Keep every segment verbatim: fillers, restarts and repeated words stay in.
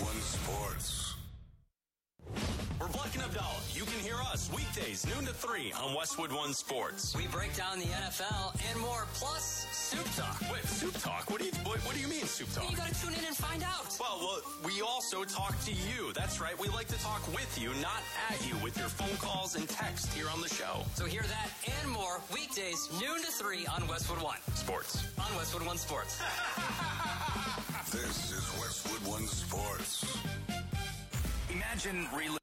One Sports. We're Black and Abdallah. You can hear us weekdays, noon to three on Westwood One Sports. We break down the N F L and more, plus Soup Talk. Wait, Soup Talk? What do you what, what do you mean, Soup Talk? You gotta tune in and find out. Well, well, we also talk to you. That's right. We like to talk with you, not at you, with your phone calls and text here on the show. So hear that and more weekdays, noon to three on Westwood One Sports. On Westwood One Sports. This is Westwood One Sports. Imagine re-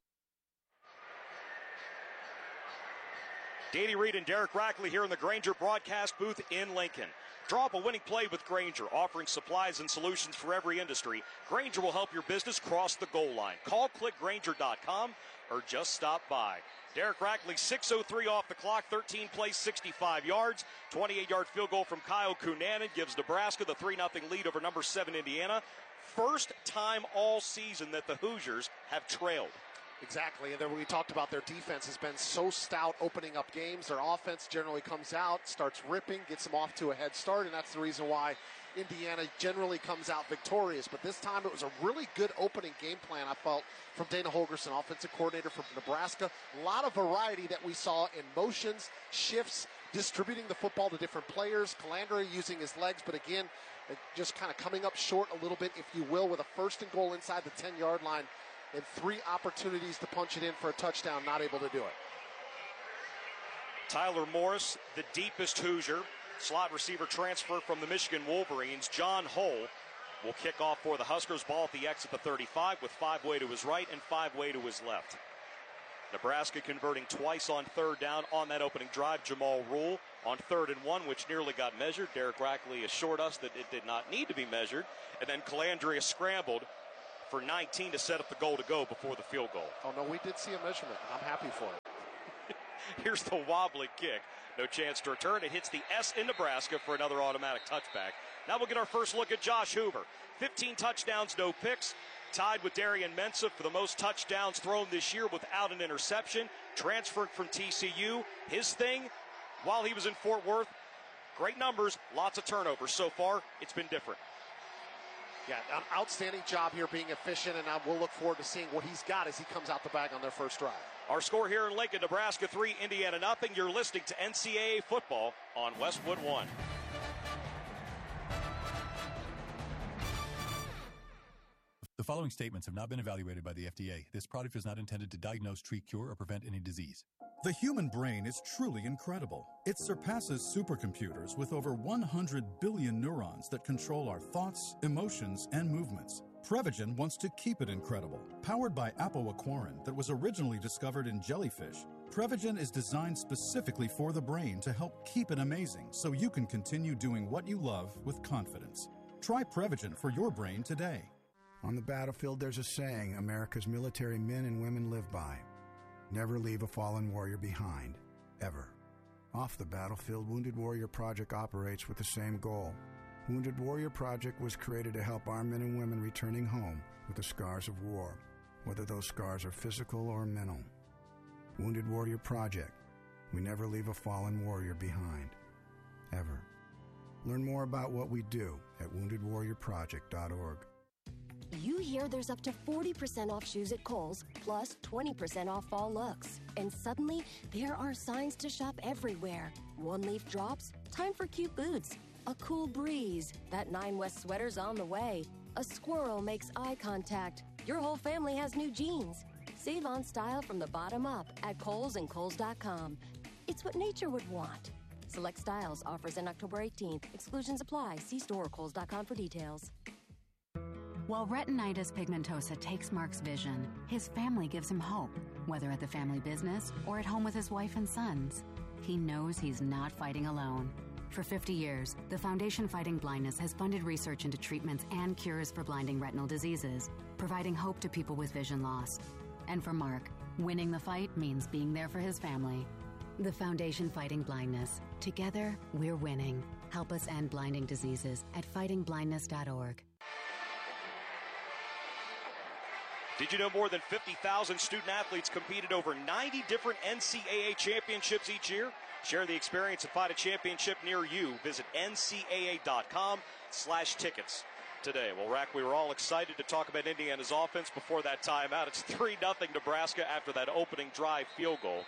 Danny Reed and Derek Rackley here in the Grainger broadcast booth in Lincoln. Draw up a winning play with Grainger, offering supplies and solutions for every industry. Grainger will help your business cross the goal line. Call click grainger dot com or just stop by. Derek Rackley, six oh three off the clock, thirteen plays, sixty-five yards. twenty-eight-yard field goal from Kyle Cunanan gives Nebraska the three nothing lead over number seven Indiana. First time all season that the Hoosiers have trailed. Exactly, and then we talked about their defense has been so stout opening up games. Their offense generally comes out, starts ripping, gets them off to a head start, and that's the reason why Indiana generally comes out victorious. But this time it was a really good opening game plan, I felt, from Dana Holgorsen, offensive coordinator from Nebraska. A lot of variety that we saw in motions, shifts, distributing the football to different players. Calandra using his legs, but again, just kind of coming up short a little bit, if you will, with a first and goal inside the ten-yard line. And three opportunities to punch it in for a touchdown, not able to do it. Tyler Morris, the deepest Hoosier, slot receiver transfer from the Michigan Wolverines. John Hull will kick off for the Huskers. Ball at the X at the thirty-five with five way to his right and five way to his left. Nebraska converting twice on third down on that opening drive. Jamal Rule on third and one, which nearly got measured. Derek Rackley assured us that it did not need to be measured. And then Calandria scrambled for nineteen to set up the goal to go before the field goal. Oh, no, we did see a measurement, and I'm happy for it. Here's the wobbly kick. No chance to return. It hits the S in Nebraska for another automatic touchback. Now we'll get our first look at Josh Hoover. fifteen touchdowns, no picks. Tied with Darian Mensah for the most touchdowns thrown this year without an interception. Transferred from T C U. His thing, while he was in Fort Worth, great numbers, lots of turnovers. So far, it's been different. Yeah, an outstanding job here being efficient, and I will look forward to seeing what he's got as he comes out the bag on their first drive. Our score here in Lincoln, Nebraska three, Indiana nothing. You're listening to N C double A football on Westwood One. The following statements have not been evaluated by the F D A. This product is not intended to diagnose, treat, cure, or prevent any disease. The human brain is truly incredible. It surpasses supercomputers with over one hundred billion neurons that control our thoughts, emotions, and movements. Prevagen wants to keep it incredible. Powered by apoaquarin that was originally discovered in jellyfish, Prevagen is designed specifically for the brain to help keep it amazing so you can continue doing what you love with confidence. Try Prevagen for your brain today. On the battlefield, there's a saying America's military men and women live by. Never leave a fallen warrior behind, ever. Off the battlefield, Wounded Warrior Project operates with the same goal. Wounded Warrior Project was created to help our men and women returning home with the scars of war, whether those scars are physical or mental. Wounded Warrior Project. We never leave a fallen warrior behind, ever. Learn more about what we do at wounded warrior project dot org. You hear there's up to forty percent off shoes at Kohl's, plus twenty percent off fall looks. And suddenly, there are signs to shop everywhere. One-leaf drops, time for cute boots. A cool breeze, that Nine West sweater's on the way. A squirrel makes eye contact. Your whole family has new jeans. Save on style from the bottom up at Kohl's and Kohl's dot com. It's what nature would want. Select styles, offers in October eighteenth. Exclusions apply. See store or Kohl's dot com for details. While retinitis pigmentosa takes Mark's vision, his family gives him hope, whether at the family business or at home with his wife and sons. He knows he's not fighting alone. For fifty years, the Foundation Fighting Blindness has funded research into treatments and cures for blinding retinal diseases, providing hope to people with vision loss. And for Mark, winning the fight means being there for his family. The Foundation Fighting Blindness. Together, we're winning. Help us end blinding diseases at fighting blindness dot org. Did you know more than fifty thousand student-athletes competed over ninety different N C double A championships each year? Share the experience and find a championship near you. Visit N C double A dot com slash tickets. today. Well, Rack, we were all excited to talk about Indiana's offense before that timeout. It's three nothing Nebraska after that opening drive field goal.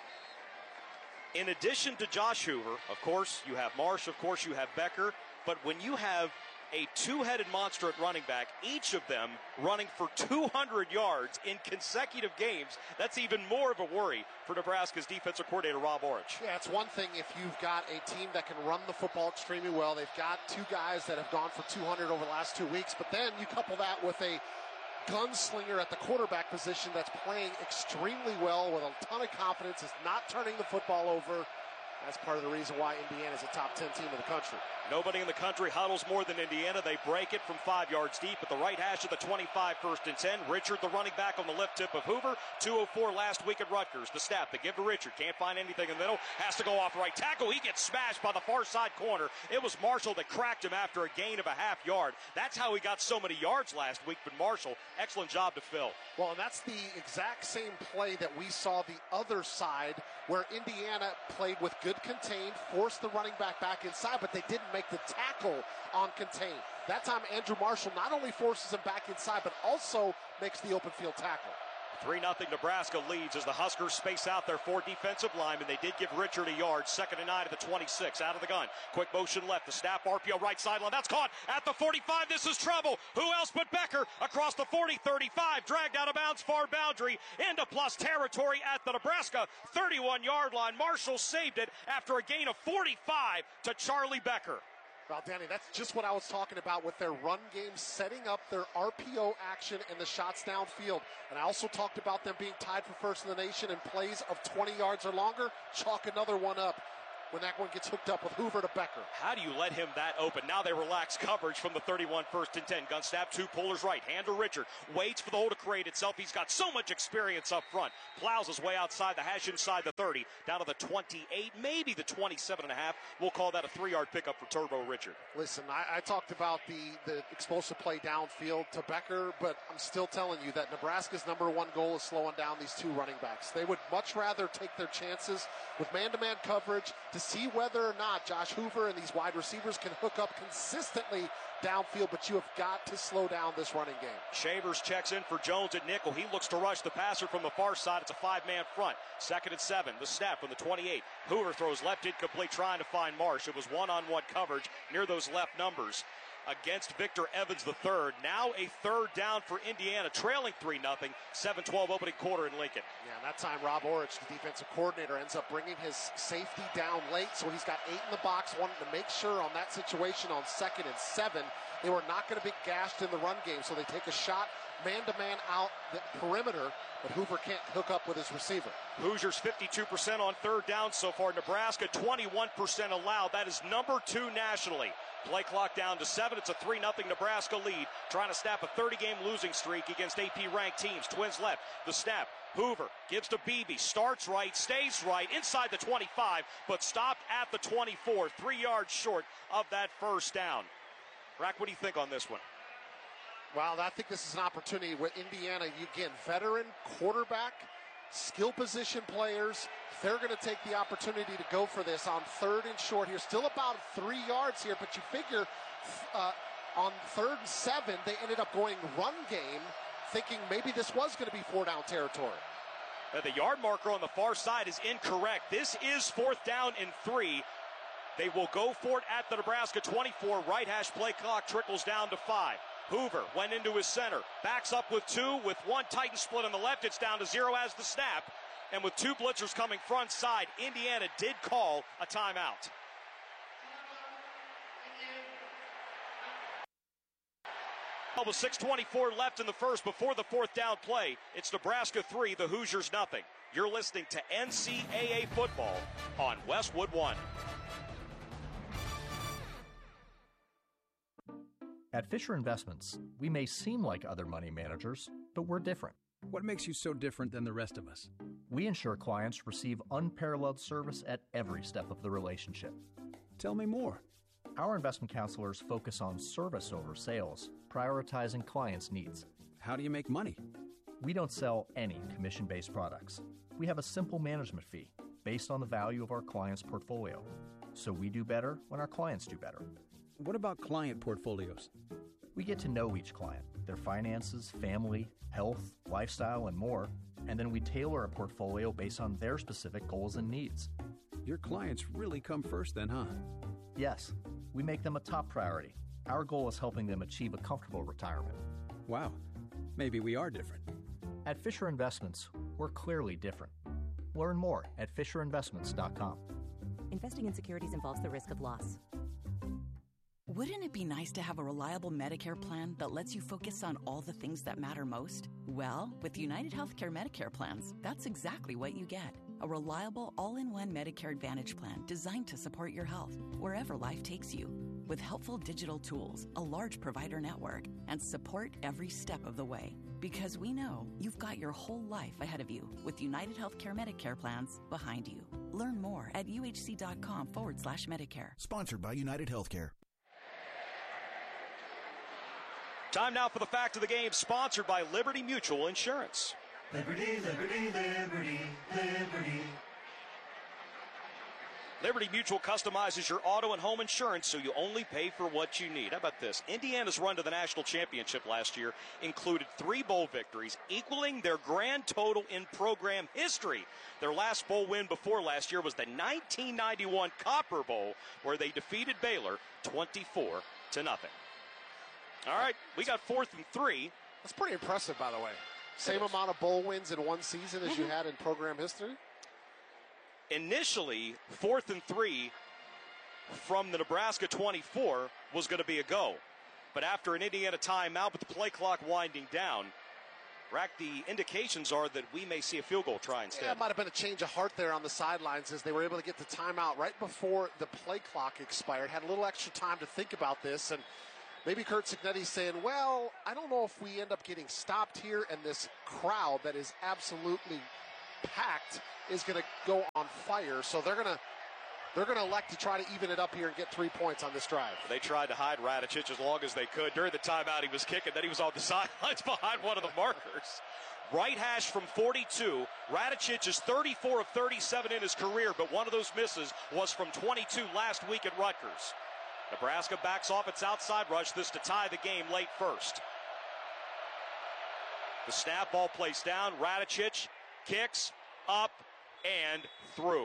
In addition to Josh Hoover, of course, you have Marsh, of course, you have Becker. But when you have a two-headed monster at running back, each of them running for two hundred yards in consecutive games, that's even more of a worry for Nebraska's defensive coordinator, Rob Orich. Yeah, it's one thing if you've got a team that can run the football extremely well. They've got two guys that have gone for two hundred over the last two weeks, but then you couple that with a gunslinger at the quarterback position that's playing extremely well with a ton of confidence, is not turning the football over. That's part of the reason why Indiana is a top ten team in the country. Nobody in the country huddles more than Indiana. They break it from five yards deep at the right hash of the twenty-five, first and ten. Richard, the running back, on the left tip of Hoover. two oh four last week at Rutgers. The snap, they give to Richard. Can't find anything in the middle. Has to go off right tackle. He gets smashed by the far side corner. It was Marshall that cracked him after a gain of a half yard. That's how he got so many yards last week. But Marshall, excellent job to fill. Well, and that's the exact same play that we saw the other side, where Indiana played with good contain, forced the running back back inside, but they didn't make the tackle on contain. That time, Andrew Marshall not only forces him back inside, but also makes the open field tackle. three nothing Nebraska leads as the Huskers space out their four defensive linemen. They did give Richard a yard. Second and nine at the twenty-six. Out of the gun. Quick motion left. The snap, R P O right sideline. That's caught at the forty-five. This is trouble. Who else but Becker across the forty, thirty-five. Dragged out of bounds, far boundary, into plus territory at the Nebraska thirty-one-yard line. Marshall saved it after a gain of forty-five to Charlie Becker. Well, Danny, that's just what I was talking about with their run game, setting up their R P O action and the shots downfield. And I also talked about them being tied for first in the nation in plays of twenty yards or longer. Chalk another one up when that one gets hooked up with Hoover to Becker. How do you let him that open? Now they relax coverage from the thirty-one, first and ten. Gun snap, two pullers right. Hand to Richard. Waits for the hole to create itself. He's got so much experience up front. Plows his way outside the hash, inside the thirty, down to the twenty-eight, maybe the twenty-seven and a half. We'll call that a three-yard pickup for Turbo Richard. Listen, I, I talked about the, the explosive play downfield to Becker, but I'm still telling you that Nebraska's number one goal is slowing down these two running backs. They would much rather take their chances with man-to-man coverage to see whether or not Josh Hoover and these wide receivers can hook up consistently downfield, but you have got to slow down this running game. Shavers checks in for Jones at nickel. He looks to rush the passer from the far side. It's a five-man front. Second and seven. The snap from the twenty-eight. Hoover throws left incomplete, trying to find Marsh. It was one-on-one coverage near those left numbers against Victor Evans the third. Now a third down for Indiana, trailing three nothing. seven twelve opening quarter in Lincoln. Yeah, and that time Rob Orich, the defensive coordinator, ends up bringing his safety down late, so he's got eight in the box, wanting to make sure on that situation on second and seven they were not going to be gashed in the run game, so they take a shot man-to-man out the perimeter, but Hoover can't hook up with his receiver. Hoosiers fifty-two percent on third down so far. Nebraska twenty-one percent allowed. That is number two nationally. Play clock down to seven. It's a three nothing Nebraska lead. Trying to snap a thirty-game losing streak against A P-ranked teams. Twins left. The snap. Hoover gives to Beebe. Starts right, stays right, inside the twenty-five, but stopped at the twenty-four. Three yards short of that first down. Rack, what do you think on this one? Well, I think this is an opportunity with Indiana. You again, veteran quarterback, skill position players. They're going to take the opportunity to go for this on third and short here. Still about three yards here, but you figure uh, on third and seven, they ended up going run game, thinking maybe this was going to be four down territory. Now, the yard marker on the far side is incorrect. This is fourth down and three. They will go for it at the Nebraska twenty-four. Right hash play clock trickles down to five. Hoover went into his center. Backs up with two. With one Titan split on the left, it's down to zero as the snap. And with two blitzers coming front side, Indiana did call a timeout. With six twenty-four left in the first before the fourth down play. It's Nebraska three, the Hoosiers nothing. You're listening to N C A A football on Westwood One. At Fisher Investments, we may seem like other money managers, but we're different. What makes you so different than the rest of us? We ensure clients receive unparalleled service at every step of the relationship. Tell me more. Our investment counselors focus on service over sales, prioritizing clients' needs. How do you make money? We don't sell any commission-based products. We have a simple management fee based on the value of our clients' portfolio. So we do better when our clients do better. What about client portfolios? We get to know each client, their finances, family, health, lifestyle, and more, and then we tailor a portfolio based on their specific goals and needs. Your clients really come first then, huh? Yes, we make them a top priority. Our goal is helping them achieve a comfortable retirement. Wow, maybe we are different. At Fisher Investments, we're clearly different. Learn more at fisher investments dot com. Investing in securities involves the risk of loss. Wouldn't it be nice to have a reliable Medicare plan that lets you focus on all the things that matter most? Well, with United Healthcare Medicare plans, that's exactly what you get. A reliable, all-in-one Medicare Advantage plan designed to support your health wherever life takes you. With helpful digital tools, a large provider network, and support every step of the way. Because we know you've got your whole life ahead of you with United Healthcare Medicare plans behind you. Learn more at uhc.com forward slash Medicare. Sponsored by United Healthcare. Time now for the fact of the game, sponsored by Liberty Mutual Insurance. Liberty, liberty, liberty, liberty. Liberty Mutual customizes your auto and home insurance so you only pay for what you need. How about this? Indiana's run to the national championship last year included three bowl victories, equaling their grand total in program history. Their last bowl win before last year was the nineteen ninety-one Copper Bowl, where they defeated Baylor twenty-four to nothing. All right, we got fourth and three. That's pretty impressive, by the way. Same amount of bowl wins in one season as you had in program history? Initially, fourth and three from the Nebraska twenty-four was going to be a go. But after an Indiana timeout with the play clock winding down, Rack, the indications are that we may see a field goal try instead. Yeah, it might have been a change of heart there on the sidelines as they were able to get the timeout right before the play clock expired. Had a little extra time to think about this, and maybe Curt Cignetti saying, well, I don't know if we end up getting stopped here, and this crowd that is absolutely packed is going to go on fire. So they're going to they're going to elect to try to even it up here and get three points on this drive. They tried to hide Radicic as long as they could. During the timeout, he was kicking. Then he was on the sidelines behind one of the markers. Right hash from forty-two. Radicic is thirty-four of thirty-seven in his career, but one of those misses was from twenty-two last week at Rutgers. Nebraska backs off its outside rush, this to tie the game late first. The snap, ball placed down. Radicic kicks up and through.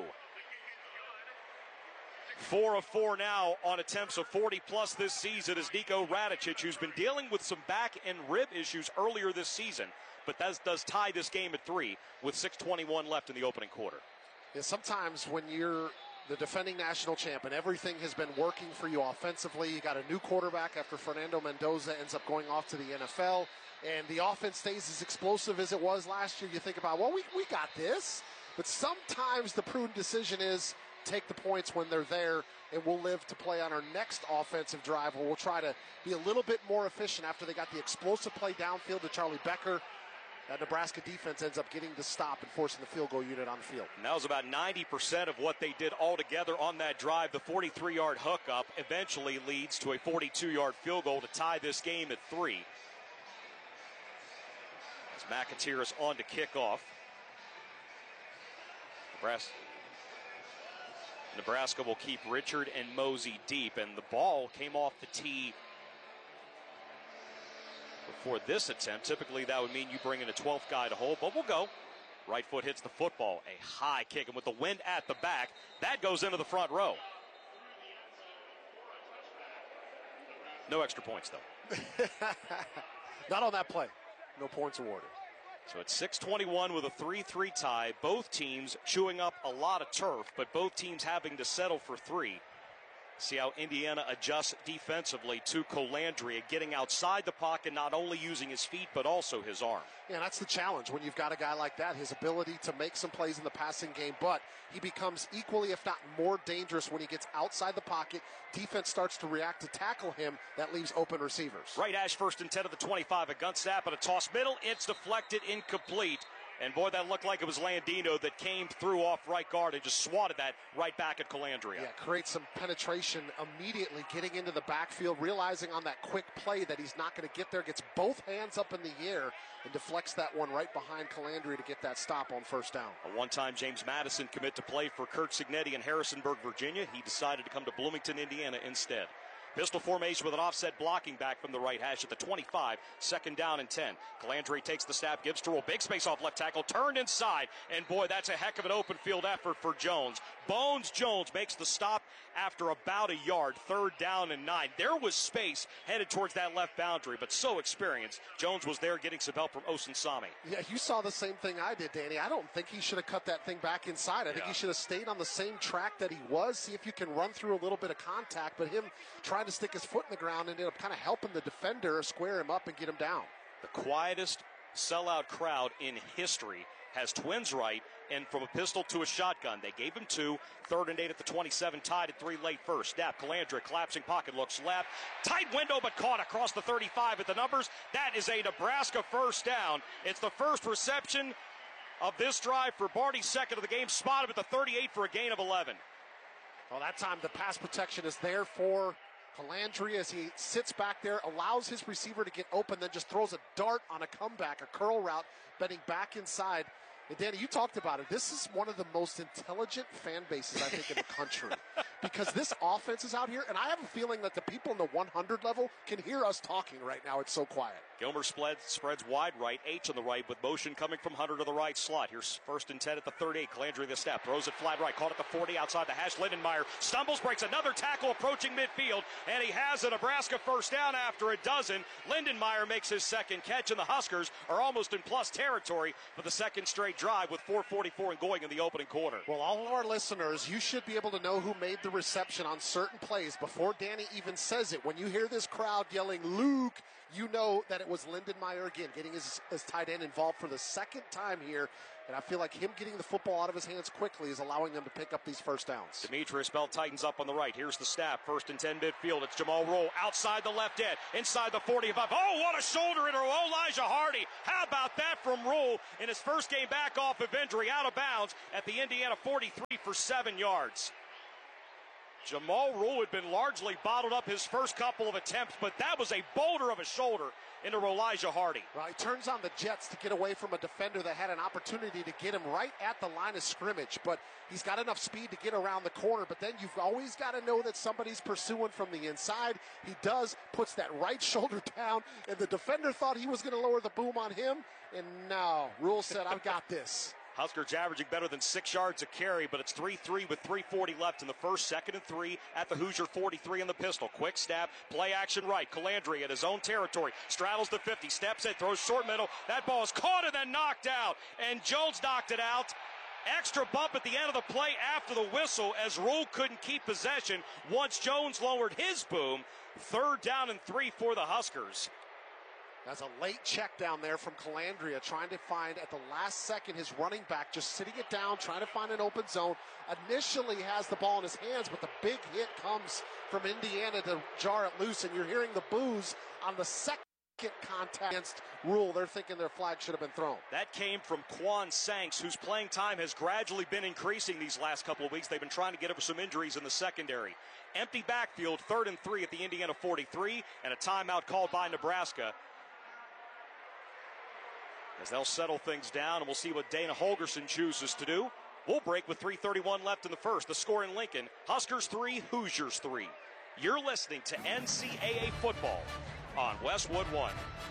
Four of four now on attempts of forty plus this season is Nico Radicic, who's been dealing with some back and rib issues earlier this season, but that does tie this game at three with six twenty-one left in the opening quarter. Yeah, sometimes when you're the defending national champ and everything has been working for you offensively, you got a new quarterback after Fernando Mendoza ends up going off to the N F L, and the offense stays as explosive as it was last year. You think about, well, we, we got this. But sometimes the prudent decision is take the points when they're there, and we'll live to play on our next offensive drive where we'll try to be a little bit more efficient after they got the explosive play downfield to Charlie Becker. That Nebraska defense ends up getting the stop and forcing the field goal unit on the field. And that was about ninety percent of what they did altogether on that drive. The forty-three-yard hookup eventually leads to a forty-two-yard field goal to tie this game at three. As McAteer is on to kick off. Nebraska, Nebraska will keep Richard and Mosey deep, and the ball came off the tee before this attempt. Typically that would mean you bring in a twelfth guy to hold, but we'll go. Right foot hits the football, a high kick, and with the wind at the back, that goes into the front row. No extra points, though. Not on that play. No points awarded. So it's six twenty-one with a three three tie. Both teams chewing up a lot of turf, but both teams having to settle for three. See how Indiana adjusts defensively to Colandrea, getting outside the pocket, not only using his feet, but also his arm. Yeah, that's the challenge when you've got a guy like that, his ability to make some plays in the passing game, but he becomes equally, if not more dangerous when he gets outside the pocket. Defense starts to react to tackle him. That leaves open receivers. Right hash first and ten of the twenty-five. A gun snap and a toss middle. It's deflected, incomplete. And boy, that looked like it was Landino that came through off right guard and just swatted that right back at Colandrea. Yeah, creates some penetration immediately, getting into the backfield, realizing on that quick play that he's not going to get there, gets both hands up in the air and deflects that one right behind Colandrea to get that stop on first down. A one-time James Madison commit to play for Curt Cignetti in Harrisonburg, Virginia. He decided to come to Bloomington, Indiana instead. Pistol formation with an offset blocking back from the right hash at the twenty-five. Second down and ten. Calandre takes the snap, gives to Rule. Big space off left tackle, turned inside. And boy, that's a heck of an open field effort for Jones. Bones Jones makes the stop after about a yard. Third down and nine. There was space headed towards that left boundary, but so experienced. Jones was there getting some help from Osunsami. Yeah, you saw the same thing I did, Danny. I don't think he should have cut that thing back inside. I think Yeah. he should have stayed on the same track that he was, see if you can run through a little bit of contact, but him trying to stick his foot in the ground ended up kind of helping the defender square him up and get him down. The quietest sellout crowd in history has twins right, and from a pistol to a shotgun. They gave him two. Third and eight at the twenty-seven, tied at three late first. Snap, Calandre, collapsing pocket, looks left. Tight window, but caught across the thirty-five at the numbers. That is a Nebraska first down. It's the first reception of this drive for Barty, second of the game. Spotted at the thirty-eight for a gain of eleven. Well, that time the pass protection is there for Calandre as he sits back there, allows his receiver to get open, then just throws a dart on a comeback, a curl route, bending back inside. And Danny, you talked about it. This is one of the most intelligent fan bases, I think, in the country. Because this offense is out here, and I have a feeling that the people in the one hundred level can hear us talking right now. It's so quiet. Gilmer spreads, spreads wide right, H on the right with motion coming from Hunter to the right slot. Here's first and ten at the thirty-eight. Calandre the snap, throws it flat right, caught at the forty outside the hash. Lindenmeyer stumbles, breaks another tackle approaching midfield, and he has a Nebraska first down after a dozen. Lindenmeyer makes his second catch, and the Huskers are almost in plus territory for the second straight drive with four forty-four and going in the opening quarter. Well, all of our listeners, you should be able to know who made the reception on certain plays before Danny even says it. When you hear this crowd yelling, Luke, you know that it was Lindenmeyer again, getting his, his tight end involved for the second time here. And I feel like him getting the football out of his hands quickly is allowing them to pick up these first downs. Demetrius Bell tightens up on the right. Here's the snap. First and ten midfield. It's Jamal Roll outside the left end. Inside the forty-five. Oh, what a shoulder into Elijah Hardy. How about that from Roll in his first game back off of injury, out of bounds at the Indiana forty-three for seven yards. Jamal Roll had been largely bottled up his first couple of attempts, but that was a boulder of a shoulder into Elijah Hardy. Well, he turns on the jets to get away from a defender that had an opportunity to get him right at the line of scrimmage, but he's got enough speed to get around the corner, but then you've always got to know that somebody's pursuing from the inside. He does, puts that right shoulder down, and the defender thought he was going to lower the boom on him, and no, Rule said, I've got this. Huskers averaging better than six yards a carry, but it's three three with three forty left in the first. Second and three at the Hoosier forty-three in the pistol. Quick snap, play action right. Calandre at his own territory. Straddles the fifty, steps in, throws short middle. That ball is caught and then knocked out. And Jones knocked it out. Extra bump at the end of the play after the whistle as Rule couldn't keep possession once Jones lowered his boom. Third down and three for the Huskers. That's a late check down there from Calandria, trying to find at the last second his running back, just sitting it down, trying to find an open zone. Initially has the ball in his hands, but the big hit comes from Indiana to jar it loose, and you're hearing the boos on the second contact against Rule. They're thinking their flag should have been thrown. That came from Quan Sanks, whose playing time has gradually been increasing these last couple of weeks. They've been trying to get over some injuries in the secondary. Empty backfield, third and three at the Indiana forty-three, and a timeout called by Nebraska, as they'll settle things down, and we'll see what Dana Holgerson chooses to do. We'll break with three thirty-one left in the first. The score in Lincoln, Huskers three, Hoosiers three. You're listening to N C double A football on Westwood One.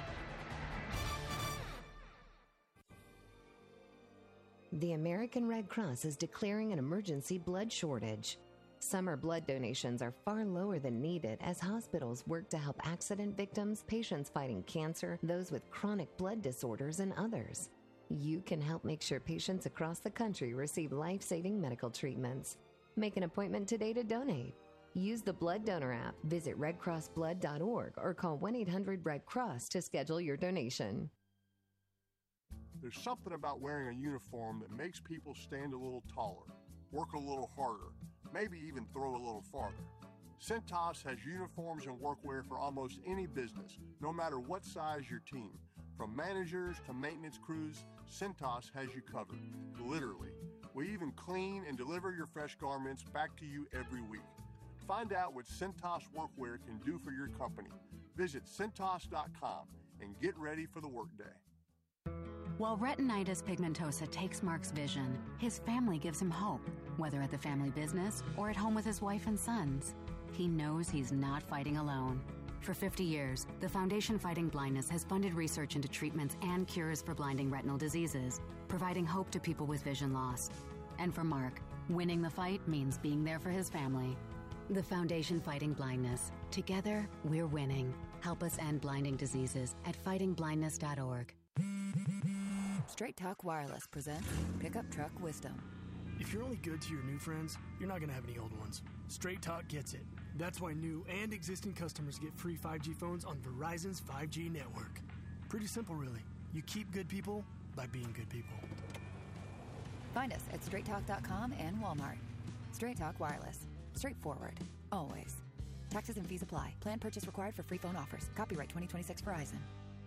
The American Red Cross is declaring an emergency blood shortage. Summer blood donations are far lower than needed as hospitals work to help accident victims, patients fighting cancer, those with chronic blood disorders, and others. You can help make sure patients across the country receive life-saving medical treatments. Make an appointment today to donate. Use the Blood Donor app, visit red cross blood dot org, or call one eight hundred red cross to schedule your donation. There's something about wearing a uniform that makes people stand a little taller, work a little harder, maybe even throw a little farther. Cintas has uniforms and workwear for almost any business, no matter what size your team. From managers to maintenance crews, Cintas has you covered, literally. We even clean and deliver your fresh garments back to you every week. Find out what Cintas workwear can do for your company. Visit Cintas dot com and get ready for the workday. While retinitis pigmentosa takes Mark's vision, his family gives him hope, whether at the family business or at home with his wife and sons. he knows he's not fighting alone. For fifty years, the Foundation Fighting Blindness has funded research into treatments and cures for blinding retinal diseases, providing hope to people with vision loss. And for Mark, winning the fight means being there for his family. The Foundation Fighting Blindness. Together, we're winning. Help us end blinding diseases at fighting blindness dot org. Straight Talk Wireless presents Pickup Truck Wisdom. If you're only good to your new friends, you're not going to have any old ones. Straight Talk gets it. That's why new and existing customers get free five G phones on Verizon's five G network. Pretty simple, really. You keep good people by being good people. Find us at straight talk dot com and Walmart. Straight Talk Wireless. Straightforward. Always. Taxes and fees apply. Plan purchase required for free phone offers. Copyright twenty twenty-six Verizon.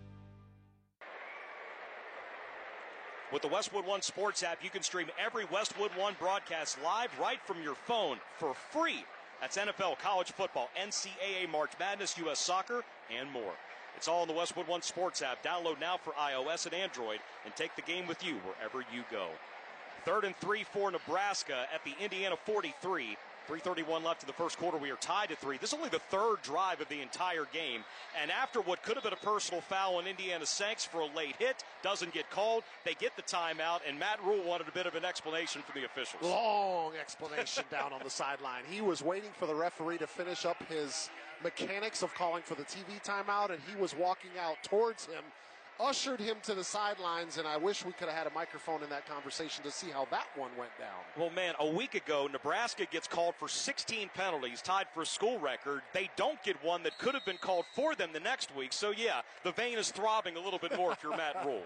With the Westwood One Sports app, you can stream every Westwood One broadcast live right from your phone for free. That's N F L, college football, N C double A, March Madness, U S Soccer, and more. It's all in the Westwood One Sports app. Download now for iOS and Android and take the game with you wherever you go. Third and three for Nebraska at the Indiana forty-three. three thirty-one left in the first quarter. We are tied at three. This is only the third drive of the entire game. And after what could have been a personal foul on Indiana Sanks for a late hit, doesn't get called. They get the timeout, and Matt Rule wanted a bit of an explanation from the officials. Long explanation down on the sideline. He was waiting for the referee to finish up his mechanics of calling for the T V timeout, and he was walking out towards him, ushered him to the sidelines, and I wish we could have had a microphone in that conversation to see how that one went down. Well, man, a week ago, Nebraska gets called for sixteen penalties, tied for a school record. They don't get one that could have been called for them the next week. So, yeah, the vein is throbbing a little bit more if you're Matt Rule.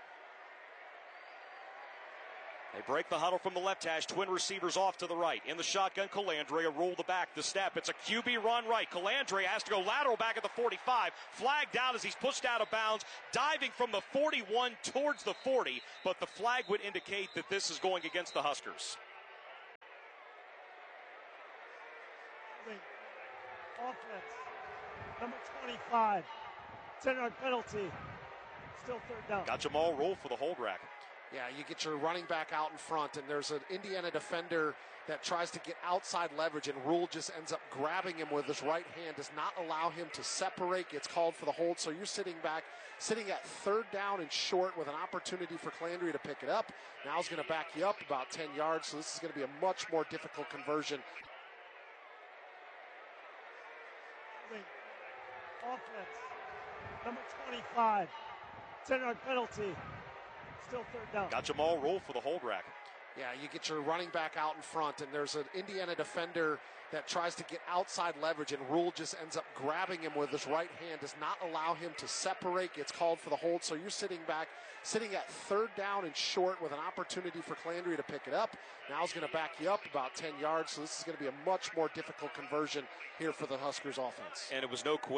They break the huddle from the left hash. Twin receivers off to the right. In the shotgun, Calandria roll the back. The snap. It's a Q B run right. Calandria has to go lateral back at the forty-five. Flag down as he's pushed out of bounds. Diving from the forty-one towards the forty. But the flag would indicate that this is going against the Huskers. Offense. Number twenty-five. ten-yard penalty. Still third down. Got Jamal Rule for the hold rack. Yeah, you get your running back out in front, and there's an Indiana defender that tries to get outside leverage, and Rule just ends up grabbing him with his right hand, does not allow him to separate, gets called for the hold. So you're sitting back, sitting at third down and short with an opportunity for Calandria to pick it up. Now he's going to back you up about ten yards, so this is going to be a much more difficult conversion. Offense. Number twenty-five. ten-yard penalty. Still third down. Got Jamal Rule for the hold rack. Yeah, you get your running back out in front, and there's an Indiana defender that tries to get outside leverage, and Rule just ends up grabbing him with his right hand, does not allow him to separate, gets called for the hold. So you're sitting back, sitting at third down and short with an opportunity for Calandria to pick it up. Now he's going to back you up about ten yards, so this is going to be a much more difficult conversion here for the Huskers offense. And it was no coincidence.